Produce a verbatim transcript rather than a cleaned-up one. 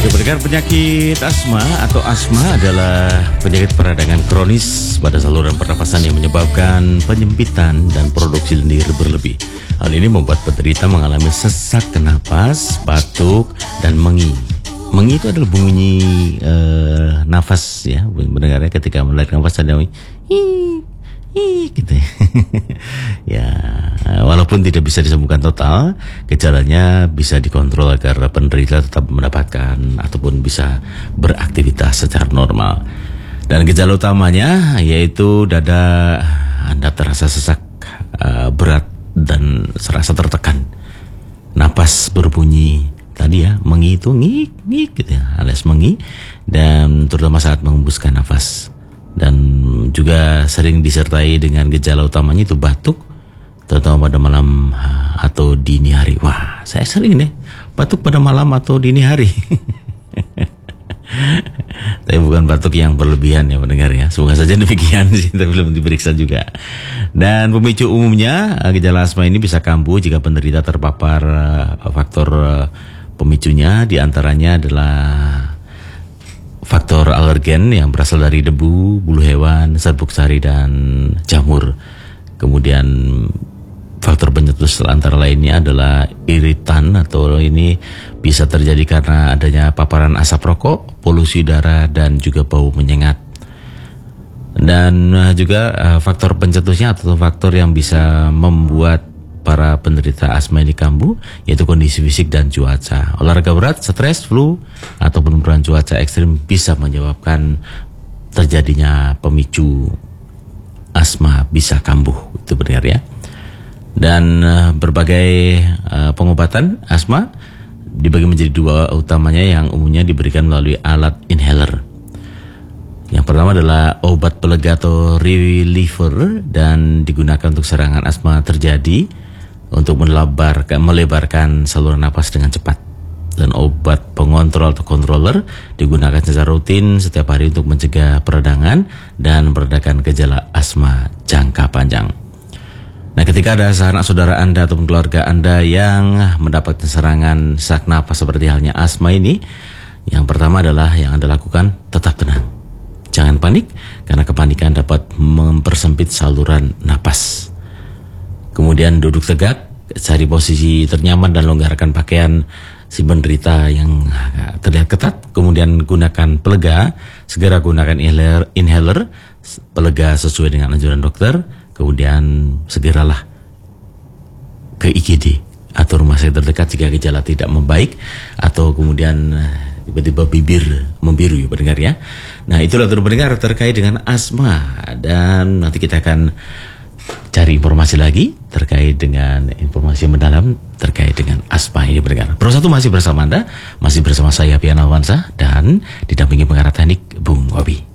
Ya, pendengar, penyakit asma atau asma adalah penyakit peradangan kronis pada saluran pernapasan yang menyebabkan penyempitan dan produksi lendir berlebih. Hal ini membuat penderita mengalami sesak napas, batuk, dan mengi. Mengi itu adalah bunyi uh, nafas, ya, mendengarnya ketika menarik nafas ada hi, hi, gitu ya. Ya, walaupun tidak bisa disembuhkan total, gejalanya bisa dikontrol agar penderita tetap mendapatkan ataupun bisa beraktivitas secara normal. Dan gejala utamanya yaitu dada Anda terasa sesak uh, berat dan serasa tertekan. Napas berbunyi tadi ya, mengi itu ngik ngik gitu ya, alias mengi, dan terutama saat menghembuskan nafas. Dan juga sering disertai dengan gejala utamanya itu batuk, terutama pada malam atau dini hari. Wah, saya sering nih batuk pada malam atau dini hari. Tapi bukan batuk yang berlebihan ya pendengar ya. Semoga saja demikian sih, tapi belum diperiksa juga. Dan pemicu umumnya gejala asma ini bisa kambuh jika penderita terpapar faktor pemicunya, diantaranya adalah faktor alergen yang berasal dari debu, bulu hewan, serbuk sari, dan jamur. Kemudian faktor pencetus antara lainnya adalah iritan, atau ini bisa terjadi karena adanya paparan asap rokok, polusi udara, dan juga bau menyengat. Dan juga faktor pencetusnya atau faktor yang bisa membuat para penderita asma ini kambuh yaitu kondisi fisik dan cuaca. Olahraga berat, stres, flu, ataupun perubahan cuaca ekstrim bisa menyebabkan terjadinya pemicu asma bisa kambuh, itu benar ya. Dan uh, berbagai uh, pengobatan asma dibagi menjadi dua utamanya yang umumnya diberikan melalui alat inhaler. Yang pertama adalah obat pelega atau reliever, dan digunakan untuk serangan asma terjadi untuk melebarkan, melebarkan saluran napas dengan cepat. Dan obat pengontrol atau controller digunakan secara rutin setiap hari untuk mencegah peradangan dan meredakan gejala asma jangka panjang. Nah, ketika ada sanak saudara Anda ataupun keluarga Anda yang mendapatkan serangan sesak napas seperti halnya asma ini, yang pertama adalah yang Anda lakukan, tetap tenang. Jangan panik, karena kepanikan dapat mempersempit saluran napas. Kemudian duduk tegak, cari posisi ternyaman dan longgarkan pakaian si penderita yang terlihat ketat. Kemudian gunakan pelega, segera gunakan inhaler, inhaler pelega sesuai dengan anjuran dokter. Kemudian segeralah ke I G D atau rumah sakit terdekat jika gejala tidak membaik, atau kemudian tiba-tiba bibir membiru, ya pendengar ya. Nah, itulah pendengar terkait dengan asma, dan nanti kita akan cari informasi lagi terkait dengan informasi yang mendalam terkait dengan asma ini pendengar. Pro satu masih bersama Anda, masih bersama saya Pian Alwansa, dan didampingi pengarah teknik Bung Wabi.